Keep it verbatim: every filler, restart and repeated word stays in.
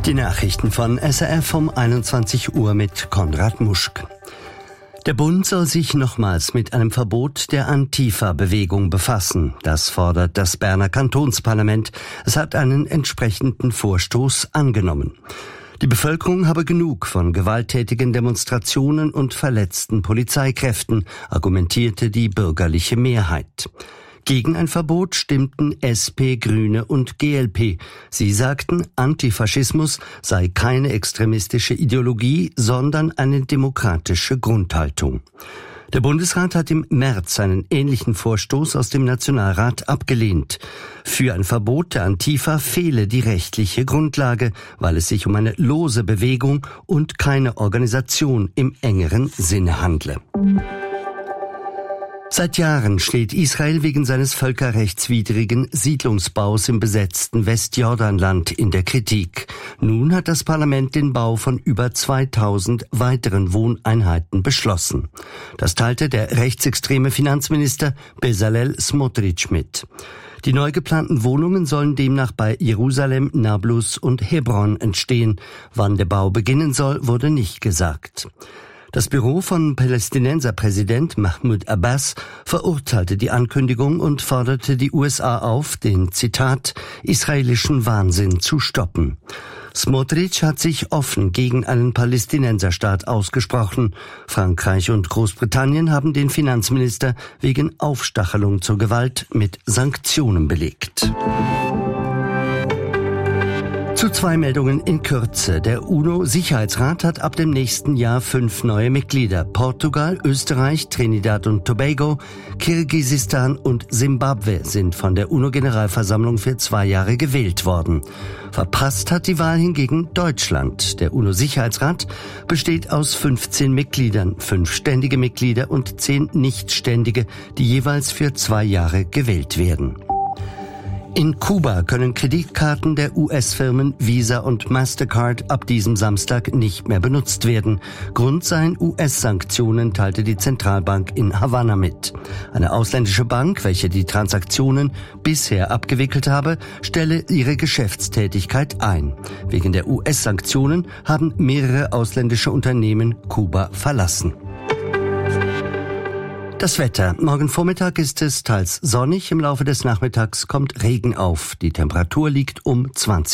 Die Nachrichten von S R F um einundzwanzig Uhr mit Konrad Muschk. Der Bund soll sich nochmals mit einem Verbot der Antifa-Bewegung befassen. Das fordert das Berner Kantonsparlament. Es hat einen entsprechenden Vorstoß angenommen. Die Bevölkerung habe genug von gewalttätigen Demonstrationen und verletzten Polizeikräften, argumentierte die bürgerliche Mehrheit. Gegen ein Verbot stimmten S P, Grüne und G L P. Sie sagten, Antifaschismus sei keine extremistische Ideologie, sondern eine demokratische Grundhaltung. Der Bundesrat hat im März einen ähnlichen Vorstoß aus dem Nationalrat abgelehnt. Für ein Verbot der Antifa fehle die rechtliche Grundlage, weil es sich um eine lose Bewegung und keine Organisation im engeren Sinne handle. Seit Jahren steht Israel wegen seines völkerrechtswidrigen Siedlungsbaus im besetzten Westjordanland in der Kritik. Nun hat das Parlament den Bau von über zweitausend weiteren Wohneinheiten beschlossen. Das teilte der rechtsextreme Finanzminister Bezalel Smotrich mit. Die neu geplanten Wohnungen sollen demnach bei Jerusalem, Nablus und Hebron entstehen. Wann der Bau beginnen soll, wurde nicht gesagt. Das Büro von Palästinenserpräsident Mahmoud Abbas verurteilte die Ankündigung und forderte die U S A auf, den, Zitat, israelischen Wahnsinn zu stoppen. Smotrich hat sich offen gegen einen Palästinenserstaat ausgesprochen. Frankreich und Großbritannien haben den Finanzminister wegen Aufstachelung zur Gewalt mit Sanktionen belegt. Zu zwei Meldungen in Kürze. Der UNO-Sicherheitsrat hat ab dem nächsten Jahr fünf neue Mitglieder. Portugal, Österreich, Trinidad und Tobago, Kirgisistan und Simbabwe sind von der UNO-Generalversammlung für zwei Jahre gewählt worden. Verpasst hat die Wahl hingegen Deutschland. Der UNO-Sicherheitsrat besteht aus fünfzehn Mitgliedern, fünf ständige Mitglieder und zehn nichtständige, die jeweils für zwei Jahre gewählt werden. In Kuba können Kreditkarten der U S-Firmen Visa und Mastercard ab diesem Samstag nicht mehr benutzt werden. Grund seien U S-Sanktionen, teilte die Zentralbank in Havanna mit. Eine ausländische Bank, welche die Transaktionen bisher abgewickelt habe, stelle ihre Geschäftstätigkeit ein. Wegen der U S-Sanktionen haben mehrere ausländische Unternehmen Kuba verlassen. Das Wetter. Morgen Vormittag ist es teils sonnig, im Laufe des Nachmittags kommt Regen auf. Die Temperatur liegt um zwanzig